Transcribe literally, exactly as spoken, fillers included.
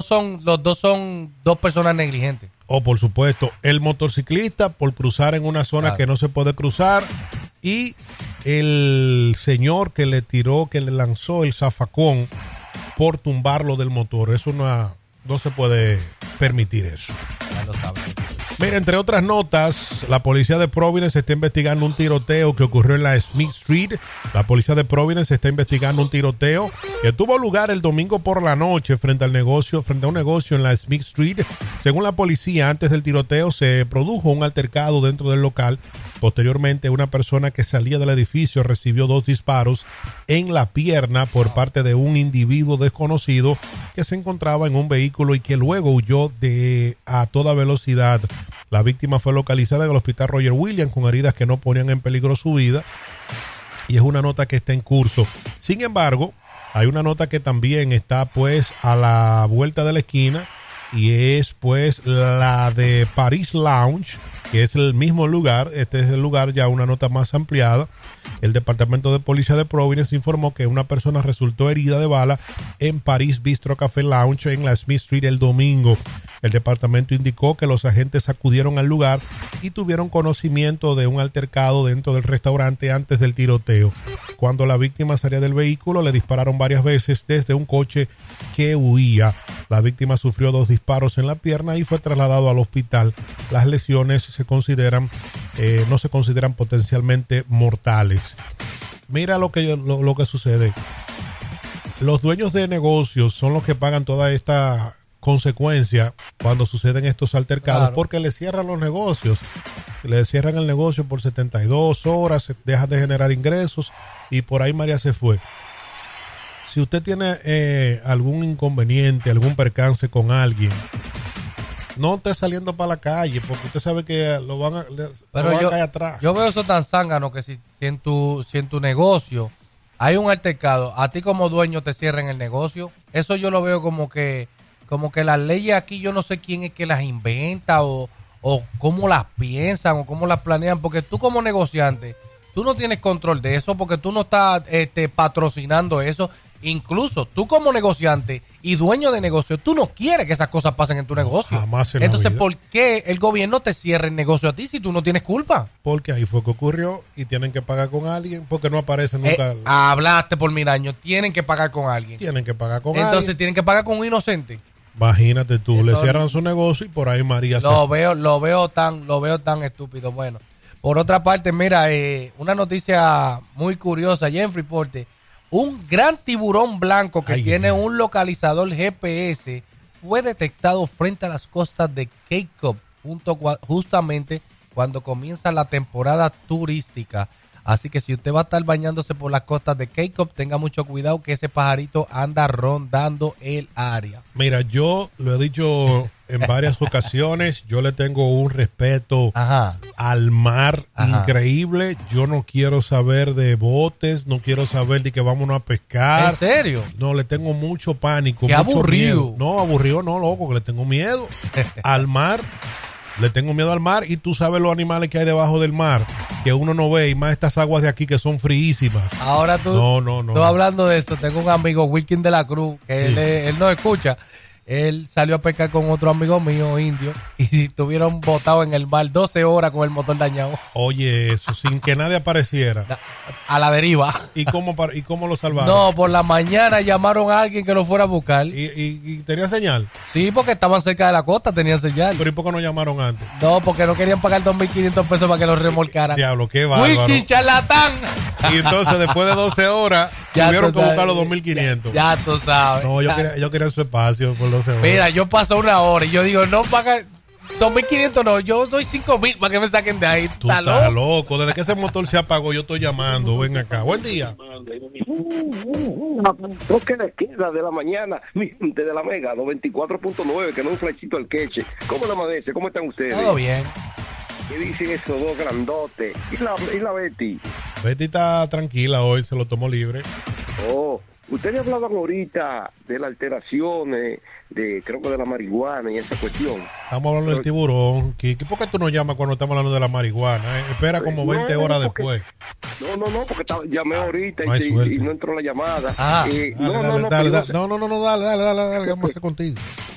son, los dos son dos personas negligentes. O, por supuesto, el motorciclista por cruzar en una zona claro. que no se puede cruzar y el señor que le tiró, que le lanzó el zafacón por tumbarlo del motor. Eso no, no se puede permitir eso. Ya lo saben. Mira, entre otras notas, la policía de Providence está investigando un tiroteo que ocurrió en la Smith Street. La policía de Providence está investigando un tiroteo que tuvo lugar el domingo por la noche frente al negocio, frente a un negocio en la Smith Street. Según la policía, antes del tiroteo se produjo un altercado dentro del local. Posteriormente, una persona que salía del edificio recibió dos disparos en la pierna por parte de un individuo desconocido que se encontraba en un vehículo y que luego huyó de a toda velocidad. La víctima fue localizada en el hospital Roger Williams con heridas que no ponían en peligro su vida y es una nota que está en curso. Sin embargo, hay una nota que también está pues a la vuelta de la esquina y es pues la de Paris Lounge, que es el mismo lugar. Este es el lugar, ya una nota más ampliada. El Departamento de Policía de Providence informó que una persona resultó herida de bala en Paris Bistro Café Lounge en la Smith Street el domingo. El departamento indicó que los agentes acudieron al lugar y tuvieron conocimiento de un altercado dentro del restaurante antes del tiroteo. Cuando la víctima salía del vehículo, le dispararon varias veces desde un coche que huía. La víctima sufrió dos disparos en la pierna y fue trasladado al hospital. Las lesiones se consideran, eh, no se consideran potencialmente mortales. Mira lo que, lo, lo que sucede. Los dueños de negocios son los que pagan toda esta consecuencia cuando suceden estos altercados, claro. porque le cierran los negocios, le cierran el negocio por setenta y dos horas, dejan de generar ingresos y por ahí María se fue. Si usted tiene eh, algún inconveniente, algún percance con alguien, no esté saliendo para la calle porque usted sabe que lo van a, le, Pero lo van yo, a caer atrás. Yo veo eso tan zángano que si, si, en tu, si en tu negocio hay un altercado, a ti como dueño te cierran el negocio, eso yo lo veo como que como que las leyes aquí yo no sé quién es que las inventa o, o cómo las piensan o cómo las planean, porque tú como negociante, tú no tienes control de eso porque tú no estás este, patrocinando eso. Incluso tú como negociante y dueño de negocio, tú no quieres que esas cosas pasen en tu negocio. Jamás en la Entonces, vida. ¿por qué el gobierno te cierra el negocio a ti si tú no tienes culpa? Porque ahí fue que ocurrió y tienen que pagar con alguien porque no aparece nunca. Eh, hablaste por mil años, tienen que pagar con alguien. Tienen que pagar con Entonces, alguien. tienen que pagar con un inocente. Imagínate tú, Eso le cierran su negocio y por ahí María Lo se... veo, lo veo tan, lo veo tan estúpido. Bueno, por otra parte, mira, eh, una noticia muy curiosa allá en Freeport. Un gran tiburón blanco que Ay, tiene Dios. un localizador G P S fue detectado frente a las costas de Cape Cod, junto, justamente cuando comienza la temporada turística. Así que si usted va a estar bañándose por las costas de Cape Cod, tenga mucho cuidado que ese pajarito anda rondando el área. Mira, yo lo he dicho en varias ocasiones, yo le tengo un respeto Ajá. al mar Ajá. increíble. Yo no quiero saber de botes, no quiero saber de que vámonos a pescar. ¿En serio? No, le tengo mucho pánico. Qué mucho aburrido. miedo. No, aburrido no, loco, que le tengo miedo al mar. Le tengo miedo al mar y tú sabes los animales que hay debajo del mar que uno no ve y más estas aguas de aquí que son fríísimas. Ahora tú, no, no, no, tú no. hablando de eso, tengo un amigo, Wilkin de la Cruz, que Sí. él, él no escucha. Él salió a pescar con otro amigo mío, indio, y estuvieron botados en el mar doce horas con el motor dañado. Oye, eso, sin que nadie apareciera. A la deriva. ¿Y cómo, par- y cómo lo salvaron? No, por la mañana llamaron a alguien que lo fuera a buscar. ¿Y, y, y tenía señal? Sí, porque estaban cerca de la costa, tenían señal. ¿Pero y por qué no llamaron antes? No, porque no querían pagar dos mil quinientos pesos para que lo remolcaran. Diablo, qué bárbaro. Wilkin charlatán. Y entonces, después de doce horas, Ya tuvieron tú que sabes. buscar los dos mil quinientos. Ya, ya tú sabes. No, yo Ya. quería, yo quería su espacio por doce horas. Mira, yo paso una hora y yo digo, no paga dos mil quinientos, no, yo doy cinco mil para que me saquen de ahí. Tú ¿Está estás loco? loco. Desde que ese motor se apagó, yo estoy llamando. Ven acá. Buen día. Toque de queda de la mañana, mi gente de la Mega, noventa y cuatro punto nueve, que no un flechito al queche. ¿Cómo le amanece? ¿Cómo están ustedes? Todo bien. ¿Qué dicen esos dos grandotes? ¿Y la, y la Betty? Betty está tranquila hoy, se lo tomó libre. Oh, ustedes hablaban ahorita de las alteraciones, de creo que de la marihuana y esa cuestión. Estamos hablando del tiburón. Kiki, ¿por qué tú no llamas cuando estamos hablando de la marihuana? eh? Espera como veinte No, horas porque- después. No, no, no, porque estaba- llamé ahorita no hay y, suerte. y no entró la llamada. Ah, Eh, Dale, no, dale, no, no, dale, pero dale. no, no, no, no, dale, dale, dale, dale, dale, vamos a hacer contigo.